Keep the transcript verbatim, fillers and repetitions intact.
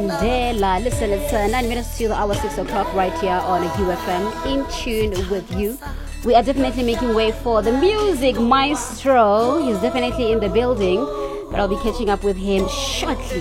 Mandela. Listen, it's uh, nine minutes to the hour, six o'clock right here on U F M. In tune with you. We are definitely making way for the music maestro. He's definitely in the building, but I'll be catching up with him shortly.